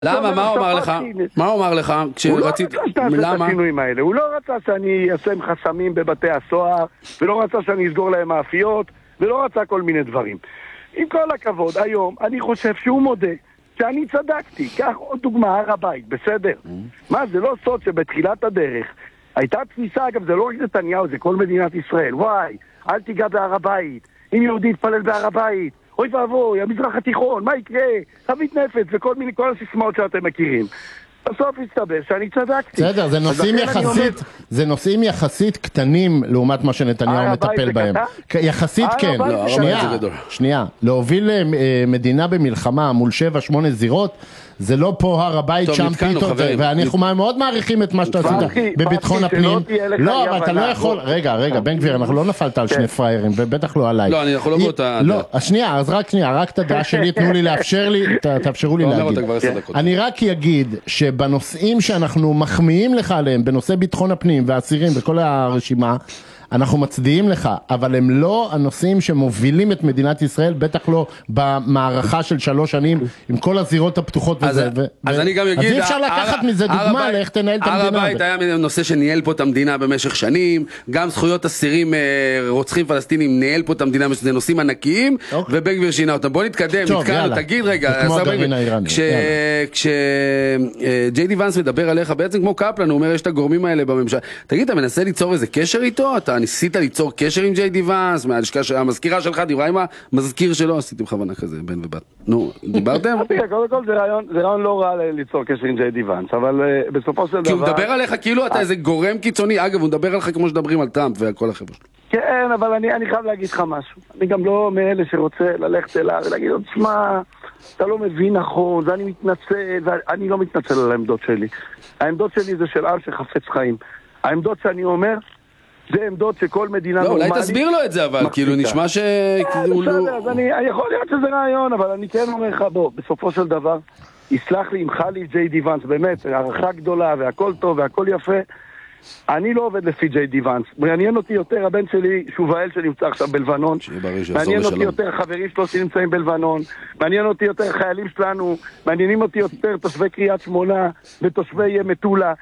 למה? מה הוא אמר לך? מה הוא אמר לך? הוא לא רצה שתעשה את השינויים האלה. הוא לא רצה שאני אשים חסמים בבתי הסוהר, ולא רצה שאני אסגור להם מאפיות, ולא רצה כל מיני דברים. עם כל הכבוד, היום אני חושב שהוא מודה שאני צדקתי. כך עוד דוגמה, הר הבית, בסדר? מה, זה לא סוד שבתחילת הדרך הייתה תפיסה, אגב, זה לא רק נתניהו, זה כל מדינת ישראל. וואי, אל תיגע בהר הבית. אם יהודי יתפלל בהר הבית, אוי ואבוי, המזרח התיכון, מה יקרה? חבית נפץ וכל מיני, כל הסיסמאות שאתם מכירים. בסוף הסתבר שאני צדקתי. בסדר, זה נושאים יחסית קטנים לעומת מה שנתניהו מטפל בהם. יחסית כן. שנייה, להוביל מדינה במלחמה מול 7-8 זירות, זה לא פה הר הבית שם פתאום, ואנחנו מאוד מעריכים את מה שאתה עשית בביטחון הפנים. לא, אבל אתה לא יכול, רגע, בן גביר, אנחנו לא נפלת על שני פריירים, ובטח לא עליי. לא, אני יכול לבוא אותה. לא, שנייה, אז רק את הדעה שלי, תנו לי תאפשרו לי להגיד. אני רק אגיד שבנושאים שאנחנו מחמיאים לך עליהם, בנושא ביטחון הפנים והאסירים וכל הרשימה, אנחנו מצדיעים לך, אבל הם לא הנושאים שמובילים את מדינת ישראל, בטח לא במערכה של 3 שנים, עם כל הזירות הפתוחות וזה. אז אני גם אגיד, אז אי אפשר לקחת מזה דוגמה לאיך תנהל את המדינה. הר הבית היה נושא שניהל פה את המדינה במשך שנים, גם זכויות אסירים רוצחים פלסטינים ניהל פה את המדינה, זה נושאים ענקיים, ובן גביר שינה אותם. בוא נתקדם, תגיד רגע, כשג'יי די ונס מדבר עליך, בעצם כמו קפלן, הוא אומר, יש את הגורמים האלה בממשלה. תגיד, אתה מנסה ליצור איזה קשר איתו? אתה ניסית ליצור קשר עם ג'יי די ונס, המזכירה שלך דיברה עם המזכיר שלו, עשיתם בכוונה כזה, בן ובת. נו, דיברתם? קודם כל זה רעיון לא רע ליצור קשר עם ג'יי די ונס, אבל בסופו של דבר... כי הוא מדבר עליך כאילו אתה איזה גורם קיצוני, אגב, הוא מדבר עליך כמו שדברים על טראמפ וכל החבר'ה שלו. כן, אבל אני חייב להגיד לך משהו. אני גם לא מאלה שרוצה ללכת אליו ולהגיד לו, תשמע, אתה לא מבין נכון, ואני מתנצל, ואני לא מתנצל על העמדות שלי. העמדות שלי זה של עם שחפץ חיים. העמדות שאני אומר, זה עמדות שכל מדינה נורמלית... לא, אולי תסביר לו את זה, אבל כאילו נשמע ש... בסדר, אז אני יכול להיות שזה רעיון, אבל אני כן אומר לך, בוא, בסופו של דבר, יסלח לי, ימחה לי ג'יי די ונס, באמת, הערכה גדולה, והכל טוב, והכל יפה. אני לא עובד לפי ג'יי די ונס. מעניין אותי יותר הבן שלי, שובאל שנמצא עכשיו בלבנון. מעניין אותי יותר החברים שלו שנמצאים בלבנון. מעניין אותי יותר חיילים שלנו. מעניינים אותי יותר תושבי קריית שמונה ותושבי מטולה.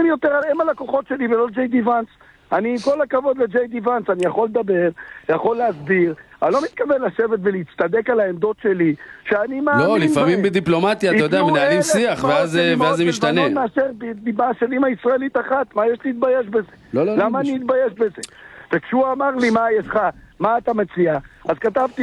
הם הלקוחות שלי ולא ג'יי די ונס. אני עם כל הכבוד לג'יי די ונס, אני יכול לדבר, יכול להסביר, אני לא מתכוון לשבת ולהצטדק על העמדות שלי, שאני מאמין... לא, לפעמים בדיפלומטיה, אתה יודע, מנהלים שיח, ואז זה משתנה. מאשר דיבה של אמא ישראלית אחת, מה יש להתבייש בזה? למה אני אתבייש בזה? וכשהוא אמר לי, מה יש לך, מה אתה מציע? אז כתבתי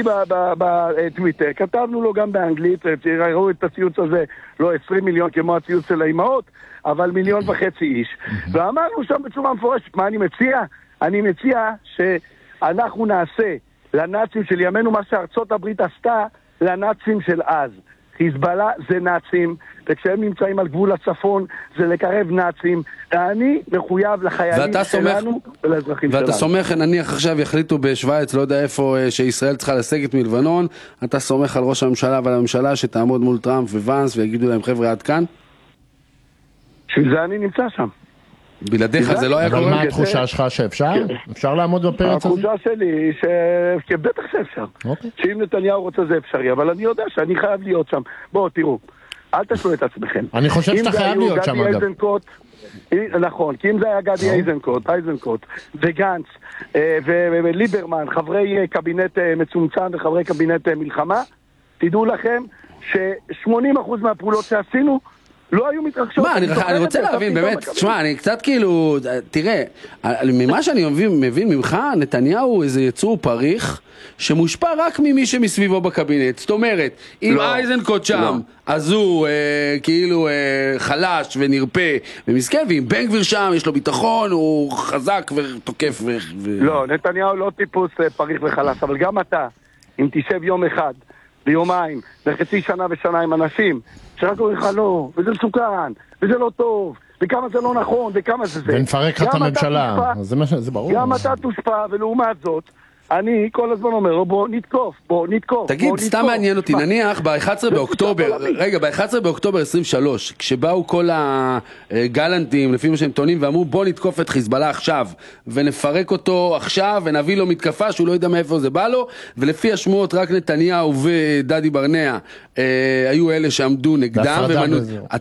בטוויטר, כתבנו לו גם באנגלית, ראו את הציוץ הזה, לא 20 מיליון כמו הציוץ של האימהות, אבל 1.5 מיליון איש. ואמרנו שם בצורה מפורשת, מה אני מציע? אני מציע שאנחנו נעשה לנאצים של ימינו מה שארצות הברית עשתה לנאצים של אז. חיזבאללה זה נאצים, וכשהם נמצאים על גבול הצפון זה לקרב נאצים, ואני מחויב לחיילים שלנו ולאזרחים שלנו. ואתה סומך, נניח עכשיו יחליטו בשוויץ, לא יודע איפה, שישראל צריכה לסגת מלבנון, אתה סומך על ראש הממשלה ועל הממשלה שתעמוד מול טראמפ וואנס ויגידו להם חבר'ה עד כאן? בשביל זה אני נמצא שם. בלעדיך זה לא היה קורה? אבל מה התחושה שלך שאפשר? אפשר לעמוד בפרץ הזה? התחושה שלי שבטח שאפשר. שאם נתניהו רוצה זה אפשרי, אבל אני יודע שאני חייב להיות שם. בואו תראו, אל תשלו את עצמכם. אני חושב שאתה חייב להיות שם אגב. נכון, כי אם זה היה גדי איזנקוט וגנץ וליברמן, חברי קבינט מצומצם וחברי קבינט מלחמה, תדעו לכם ש80% מהפעולות שעשינו לא היו מתרחשות. מה, אני רוצה להבין, באמת, תשמע, אני קצת כאילו, תראה, ממה שאני מבין ממך, נתניהו איזה יצור פריך, שמושפע רק ממי שמסביבו בקבינט. זאת אומרת, אם אייזנקוט שם, אז הוא כאילו חלש ונרפה ומסכן, ואם בן גביר שם, יש לו ביטחון, הוא חזק ותוקף. לא, נתניהו לא טיפוס פריך וחלש, אבל גם אתה, אם תשב יום אחד, ביומיים, בחצי שנה ושנה עם אנשים, שרק אומרים לך לא, וזה מסוכן, וזה לא טוב, וכמה זה לא נכון, וכמה זה זה. ונפרק לך את הממשלה, זה ברור. גם אתה תושפע, ולעומת זאת, אני כל הזמן אומר לו, בוא נתקוף. תגיד, סתם מעניין אותי, נניח ב-11 באוקטובר, רגע, ב-11 באוקטובר 23, כשבאו כל הגלנטים, לפי מה שהם טוענים, ואמרו, בוא נתקוף את חיזבאללה עכשיו, ונפרק אותו עכשיו, ונביא לו מתקפה, שהוא לא יודע מאיפה זה בא לו, ולפי השמועות, רק נתניהו ודדי ברנע, היו אלה שעמדו נגדם,